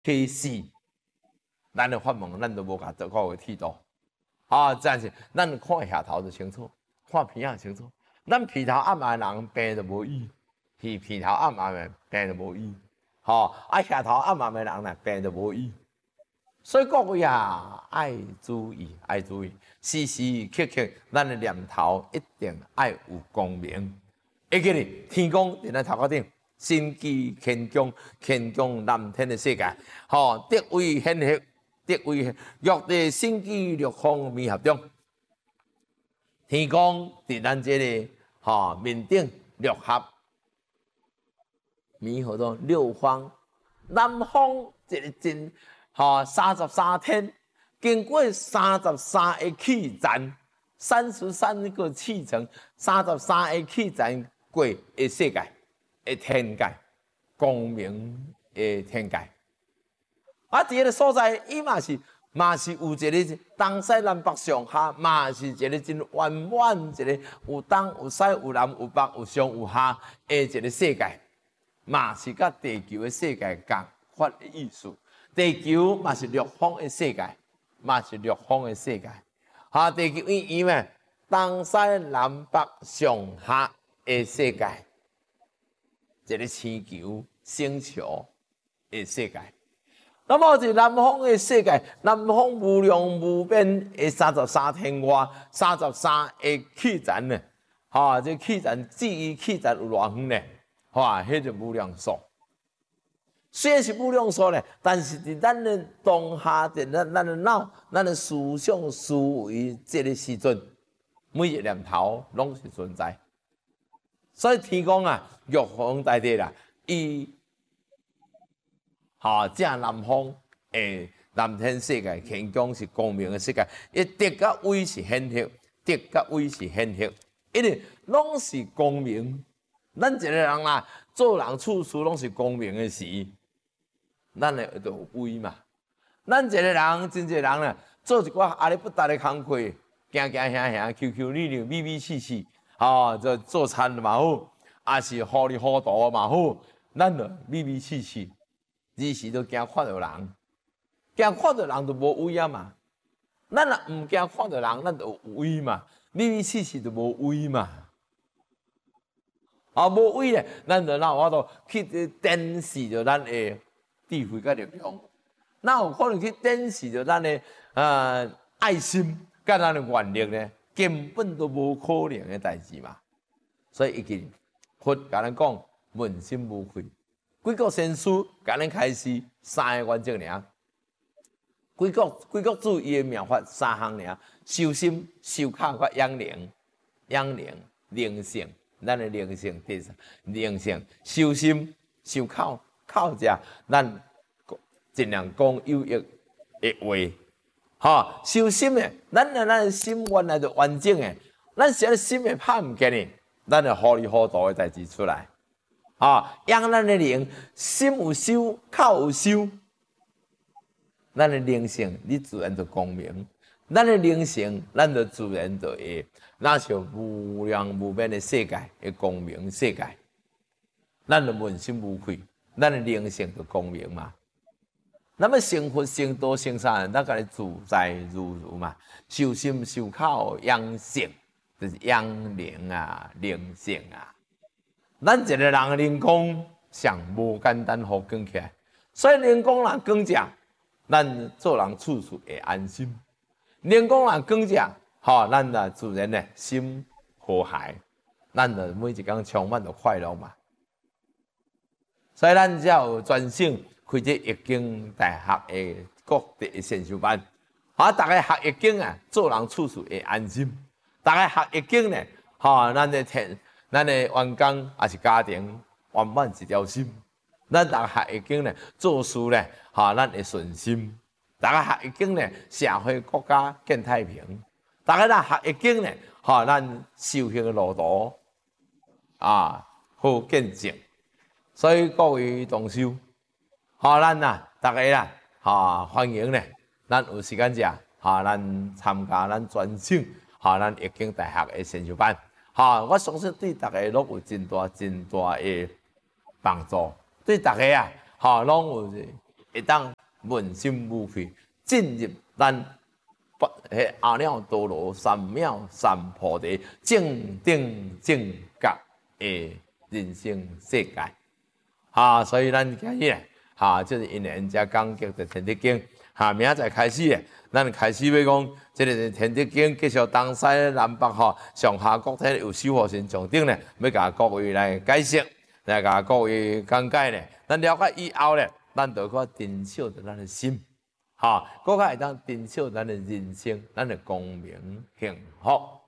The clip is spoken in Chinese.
去死，咱的法门咱都无甲做到个剃度。啊，但是咱看下头就清楚，看鼻仔清楚。咱鼻头暗暗的人病就无医，鼻头暗暗的病就无医。下头暗暗的人呢病就无医。所以各位啊，爱注意，爱注意，时时刻刻，咱的念头一定爱有光明。会记哩，天公伫咱头壳顶，心机乾宫，乾宫南天的世界，德位显赫，德位玉帝心机六方弥合中。天公伫咱这个面顶六合，弥合到六方，南方一个真。33天，经过33个气站，33个气层，33个气站过的世界，的天界，光明的天界。伫一个所在，伊嘛是有一个东西南北上下，嘛是一个真圆满，一个有东有西有南有北有上有下的一个世界，嘛是甲地球的世界共款的意思。地球嘛是六方的世界，嘛是六方的世界。地球因为东西南北上下的世界，一个星球、星球的世界。那么是南方的世界，南方无量无边的33天外，33个气站呢？这气站至于气站有偌远呢？迄就无量数。虽然是无量数咧，但是伫咱的当下，伫咱的脑、咱的思想、思维这个时阵，每一个念头拢是存在。所以天公啊，玉皇大帝啦，伊正南方的南天世界，乾宫是光明的世界，伊德甲威是显赫，德甲威是显赫，因为拢是光明。咱一个人啦，做人处事拢是光明的时。咱会就有威嘛？咱一个人，真一个人咧，做一寡阿里不达的工课，行行，Q Q 溜溜，咪咪气气，就做餐嘛好，也是糊里糊涂嘛好，咱就咪咪气气，时时都惊看到人，惊看到人就无威啊嘛。咱若唔惊看到人，咱就有威嘛，咪咪气气就无威嘛。无威咧，咱就哪有法度去展示着咱的智慧甲力量，哪有可能去展示着咱的爱心甲咱的愿力呢？根本都无可能的代志嘛。所以，佛甲咱讲，问心无愧。几国先师甲咱开示3个原则尔。几国主伊的妙法3项尔：修心、修口甲养灵。灵性，咱的灵性第三，灵性修心、修口。靠者，咱尽量讲有益的话，修心的，咱的心原来就完整的，咱是心会拍唔见的，咱就糊里糊涂的代志出来，养咱的灵，心有修，口有修，咱的灵性，你自然就光明；咱的灵性，咱就自然就会，那是无量无边的世界的光明世界，咱就问心无愧。咱的灵性就光明嘛，那么成佛成道成啥？咱个自在如如嘛，修心修口养性，就是养灵啊、灵性啊。咱一个人的灵光上无简单，好讲起来。所以灵光若光者，咱做人处事会安心；灵光若光者，咱啊自然呢心和谐，咱就每一天充满着快乐嘛。所以咱才有专省开这易经大学的各地的先修班，大家学易经啊，做人处事会安心。大家学易经呢，咱的员工也是家庭圆满一条心。咱大家学易经呢，做事呢，咱会顺心。大家学易经呢，社会国家更太平。大家学易经呢，咱修行的路途好更正。所以各位同修，咱大家啦，欢迎咧，咱有时间者，咱参加咱专省，咱易经大学的先修班，我相信对大家拢有真大的帮助，对大家拢有会当问心无愧，进入咱阿耨多罗三藐三菩提正定正觉的人生世界。所以咱今日咧，就是因为遮讲解的天地经，明仔载开始咧，咱开始要讲，这个天地经继续东西南北上下各体有守护神上顶咧，要甲各位来解释，来甲各位讲解咧。咱了解以后咧，咱就可珍惜着咱的心，更加会当珍惜咱的人生，咱的光明幸福。